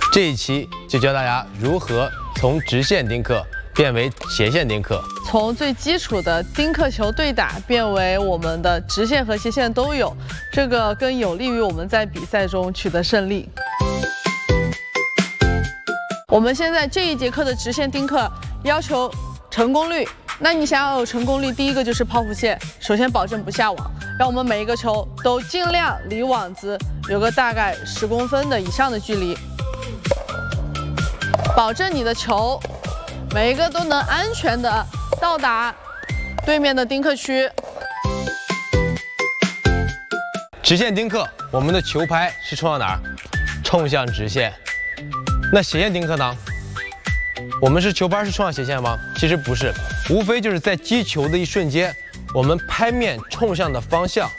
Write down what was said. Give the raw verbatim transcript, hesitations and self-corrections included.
这一期就教大家如何从直线丁克变为斜线丁克， 从最基础的丁克球对打变为我们的直线和斜线都有，这个更有利于我们在比赛中取得胜利。我们现在这一节课的直线丁克要求成功率，那你想要有成功率，第一个就是抛弧线，首先保证不下网，让我们每一个球都尽量离网子有个大概十公分的以上的距离，保证你的球每一个都能安全的到达对面的丁克区。 直线丁克，我们的球拍是冲向哪儿？冲向直线。那斜线丁克呢？我们是球拍是冲向斜线吗？其实不是，无非就是在击球的一瞬间，我们拍面冲向的方向